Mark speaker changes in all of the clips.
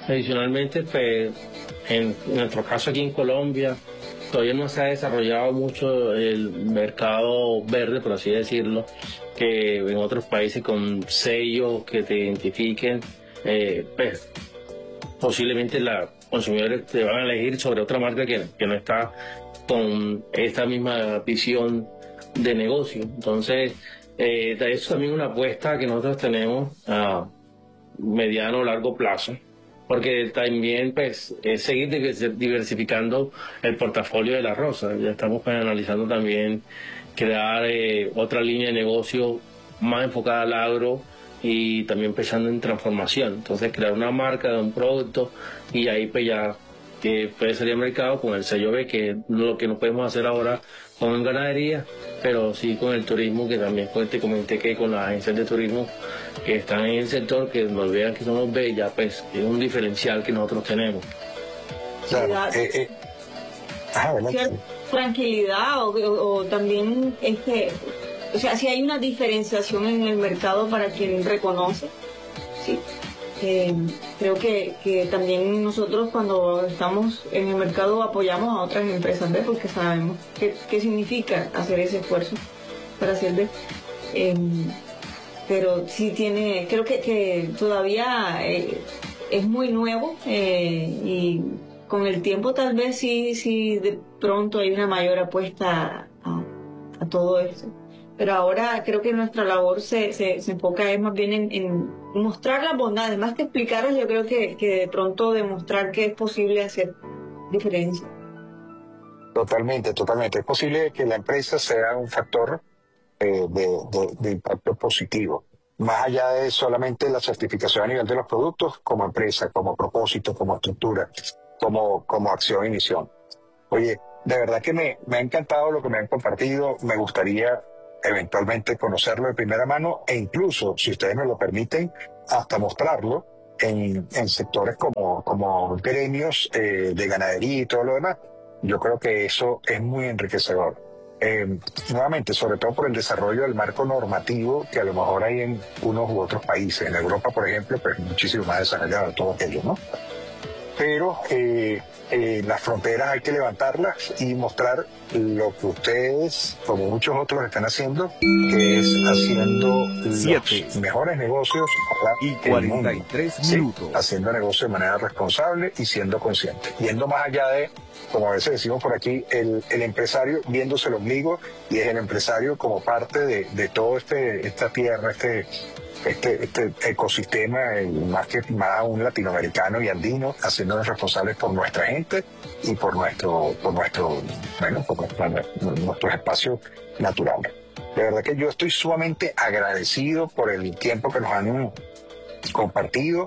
Speaker 1: Adicionalmente, pues, en nuestro caso aquí en Colombia, todavía no se ha desarrollado mucho el mercado verde, por así decirlo, que en otros países con sellos que te identifiquen, pues posiblemente los consumidores te van a elegir sobre otra marca que no está con esta misma visión de negocio. Entonces, de eso también una apuesta que nosotros tenemos a mediano o largo plazo, porque también pues es seguir diversificando el portafolio de la rosa. Ya estamos pues, analizando también crear otra línea de negocio más enfocada al agro y también pensando en transformación. Entonces crear una marca de un producto y ahí pues ya que puede salir al mercado con el sello B, que es lo que no podemos hacer ahora con ganadería, pero sí con el turismo, que también pues, te comenté que con las agencias de turismo que están en el sector, que nos vean que somos B, ya pues es un diferencial que nosotros tenemos.
Speaker 2: Claro.
Speaker 3: Cierta tranquilidad o también o sea, si hay una diferenciación en el mercado para quien reconoce, sí. Creo que también nosotros cuando estamos en el mercado apoyamos a otras empresas B porque sabemos qué significa hacer ese esfuerzo para hacer B. Pero sí creo que todavía es muy nuevo y con el tiempo tal vez sí de pronto hay una mayor apuesta a todo esto. Pero ahora creo que nuestra labor se enfoca es más bien en mostrar las bondades, más que explicarlas, yo creo que de pronto demostrar que es posible hacer diferencia.
Speaker 2: Totalmente, totalmente. Es posible que la empresa sea un factor de impacto positivo, más allá de solamente la certificación a nivel de los productos, como empresa, como propósito, como estructura, como acción y misión. Oye, de verdad que me ha encantado lo que me han compartido, me gustaría eventualmente conocerlo de primera mano e incluso, si ustedes me lo permiten, hasta mostrarlo en sectores como gremios de ganadería y todo lo demás. Yo creo que eso es muy enriquecedor. Nuevamente, sobre todo por el desarrollo del marco normativo que a lo mejor hay en unos u otros países. En Europa, por ejemplo, pues muchísimo más desarrollado todo aquello, ¿no? Pero las fronteras hay que levantarlas y mostrar lo que ustedes, como muchos otros, están haciendo, que es haciendo los mejores negocios para el mundo.
Speaker 4: 7:43 minutos.
Speaker 2: Haciendo negocios de manera responsable y siendo consciente. Yendo más allá de, como a veces decimos por aquí, el empresario viéndose el ombligo y es el empresario como parte de todo esta tierra, este ecosistema, más aún latinoamericano y andino, haciéndonos responsables por nuestra gente y por nuestros espacios naturales. De verdad que yo estoy sumamente agradecido por el tiempo que nos han compartido.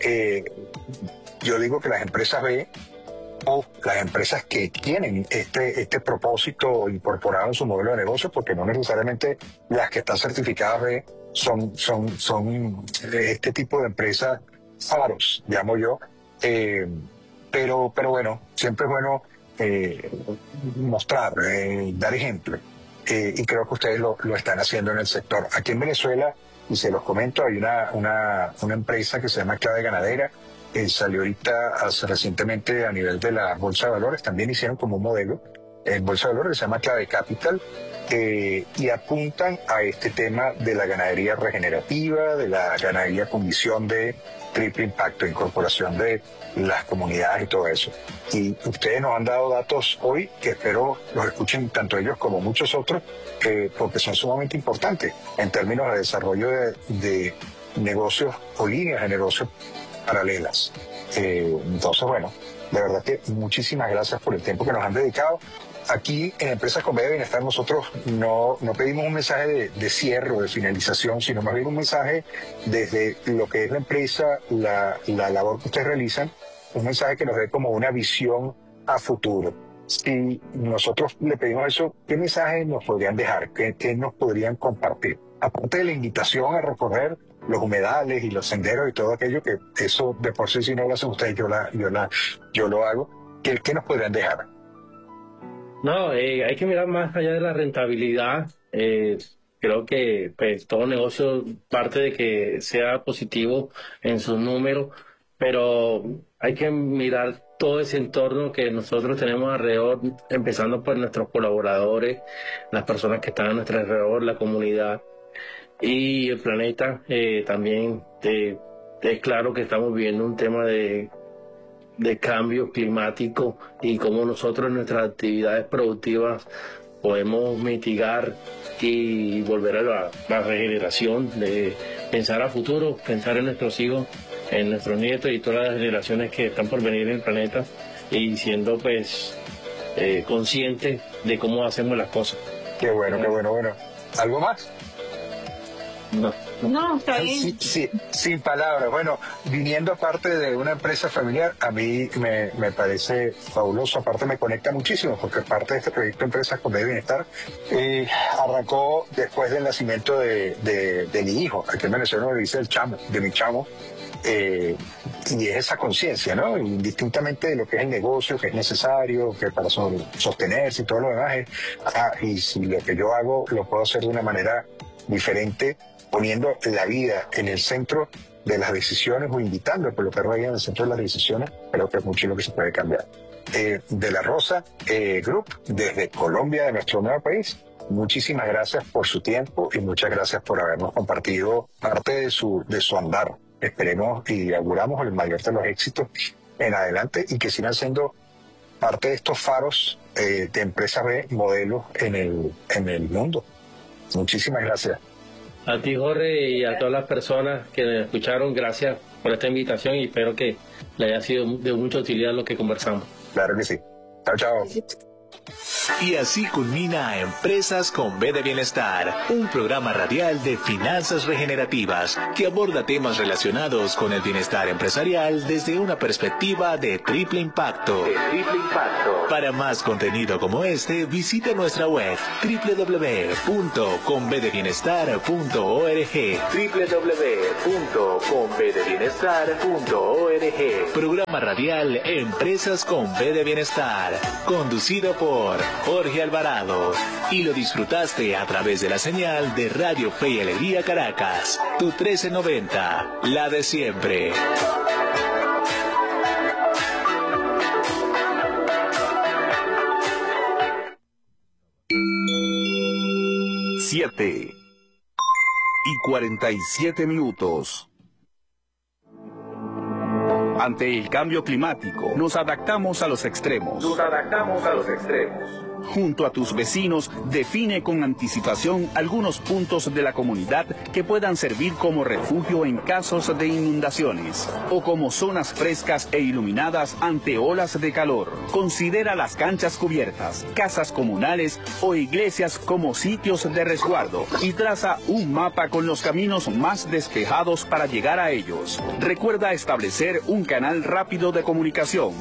Speaker 2: Yo digo que las empresas B o las empresas que tienen este propósito incorporado en su modelo de negocio, porque no necesariamente las que están certificadas B son este tipo de empresas faros, llamo yo, pero bueno, siempre es bueno mostrar, dar ejemplo, y creo que ustedes lo están haciendo en el sector. Aquí en Venezuela, y se los comento, hay una empresa que se llama Clave Ganadera, salió ahorita recientemente a nivel de la Bolsa de Valores, también hicieron como un modelo en Bolsa de Valores que se llama Clave Capital, y apuntan a este tema de la ganadería regenerativa, de la ganadería con visión de triple impacto, incorporación de las comunidades y todo eso. Y ustedes nos han dado datos hoy que espero los escuchen tanto ellos como muchos otros, porque son sumamente importantes en términos de desarrollo de negocios o líneas de negocios paralelas. Entonces, bueno, de verdad que muchísimas gracias por el tiempo que nos han dedicado. Aquí en Empresas con B de Bienestar nosotros no pedimos un mensaje de cierre o de finalización, sino más bien un mensaje desde lo que es la empresa, la labor que ustedes realizan, un mensaje que nos dé como una visión a futuro. Si nosotros le pedimos eso, ¿qué mensaje nos podrían dejar? ¿Qué nos podrían compartir? Aparte de la invitación a recorrer los humedales y los senderos y todo aquello, que eso de por sí si no lo hacen ustedes, yo lo hago, ¿qué nos podrían dejar?
Speaker 1: No, hay que mirar más allá de la rentabilidad. Creo que pues, todo negocio parte de que sea positivo en sus números, pero hay que mirar todo ese entorno que nosotros tenemos alrededor, empezando por nuestros colaboradores, las personas que están a nuestro alrededor, la comunidad y el planeta. También es claro que estamos viviendo un tema de cambio climático y cómo nosotros en nuestras actividades productivas podemos mitigar y volver a la regeneración, de pensar a futuro, pensar en nuestros hijos, en nuestros nietos y todas las generaciones que están por venir en el planeta, y siendo pues conscientes de cómo hacemos las cosas.
Speaker 2: Qué bueno, qué bueno, bueno. ¿Algo más?
Speaker 3: No, está bien.
Speaker 2: Sí, sin palabras. Bueno, viniendo aparte de una empresa familiar, a mí me parece fabuloso. Aparte me conecta muchísimo, porque parte de este proyecto Empresas con B de Bienestar arrancó después del nacimiento de mi hijo. Aquí en Venezuela le dice el chamo, de mi chamo. Y es esa conciencia, ¿no? Indistintamente de lo que es el negocio, que es necesario, que para sostenerse y todo lo demás, y si lo que yo hago lo puedo hacer de una manera diferente, poniendo la vida en el centro de las decisiones o invitando a colocar la vida en el centro de las decisiones, creo que es mucho lo que se puede cambiar. De la Rosa Group, desde Colombia, de nuestro nuevo país, muchísimas gracias por su tiempo y muchas gracias por habernos compartido parte de su andar. Esperemos y auguramos el mayor de los éxitos en adelante y que sigan siendo parte de estos faros de Empresa B, modelos en el mundo. Muchísimas gracias.
Speaker 1: A ti, Jorge, y a todas las personas que me escucharon, gracias por esta invitación y espero que le haya sido de mucha utilidad lo que conversamos.
Speaker 2: Claro que sí. Chao, chao.
Speaker 4: Y así culmina Empresas con B de Bienestar, un programa radial de finanzas regenerativas que aborda temas relacionados con el bienestar empresarial desde una perspectiva de triple impacto. Para más contenido como este, visita nuestra web www.conbdebienestar.org www.conbdebienestar.org. Programa radial Empresas con B de Bienestar, conducido por Jorge Alvarado, y lo disfrutaste a través de la señal de Radio Fe y Alegría Caracas, tu 1390, la de siempre.
Speaker 5: Siete y 47 minutos. Ante el cambio climático, nos adaptamos a los extremos. Junto a tus vecinos, define con anticipación algunos puntos de la comunidad que puedan servir como refugio en casos de inundaciones o como zonas frescas e iluminadas ante olas de calor. Considera las canchas cubiertas, casas comunales o iglesias como sitios de resguardo y traza un mapa con los caminos más despejados para llegar a ellos. Recuerda establecer un canal rápido de comunicación